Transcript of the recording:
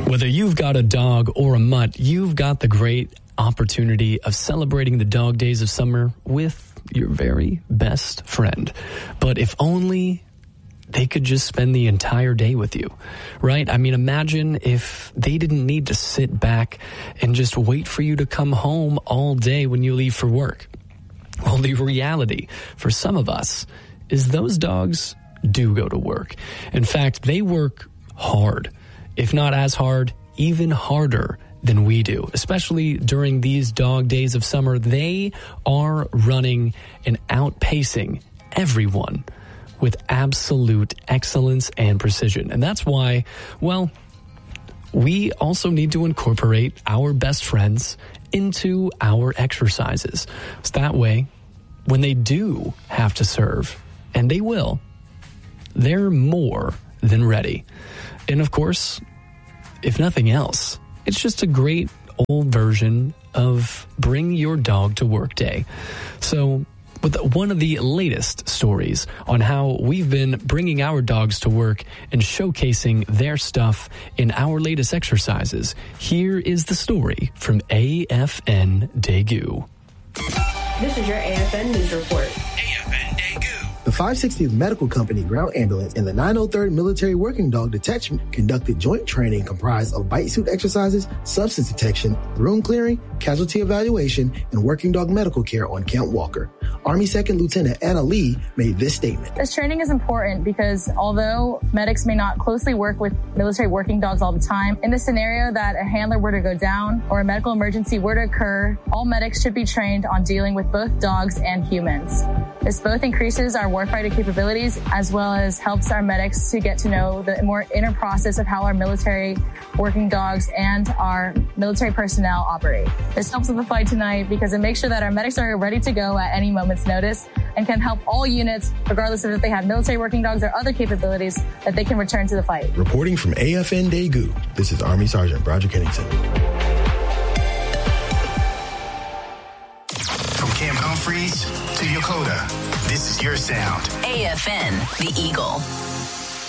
Whether you've got a dog or a mutt, you've got the great opportunity of celebrating the dog days of summer with your very best friend. But if only they could just spend the entire day with you, right? I mean, imagine if they didn't need to sit back and just wait for you to come home all day when you leave for work. Well, the reality for some of us is those dogs do go to work. In fact, they work hard, if not as hard, even harder than we do, especially during these dog days of summer. They are running and outpacing everyone with absolute excellence and precision. And that's why, well, we also need to incorporate our best friends into our exercises. So that way, when they do have to serve, and they will, they're more than ready. And of course, if nothing else, it's just a great old version of Bring Your Dog to Work Day. So with one of the latest stories on how we've been bringing our dogs to work and showcasing their stuff in our latest exercises, here is the story from AFN Daegu. This is your AFN News Report. AFN Daegu. The 560th Medical Company Ground Ambulance and the 903rd Military Working Dog Detachment conducted joint training comprised of bite suit exercises, substance detection, room clearing, casualty evaluation, and working dog medical care on Camp Walker. Army Second Lieutenant Anna Lee made this statement. This training is important because although medics may not closely work with military working dogs all the time, in the scenario that a handler were to go down or a medical emergency were to occur, all medics should be trained on dealing with both dogs and humans. This both increases our warfighting capabilities as well as helps our medics to get to know the more inner process of how our military working dogs and our military personnel operate. This helps with the fight tonight because it makes sure that our medics are ready to go at any moment's notice and can help all units, regardless of if they have military working dogs or other capabilities, that they can return to the fight. Reporting from AFN Daegu, this is Army Sergeant Roger Kennington. From Camp Humphreys to Yokota, this is your sound. AFN, the Eagle.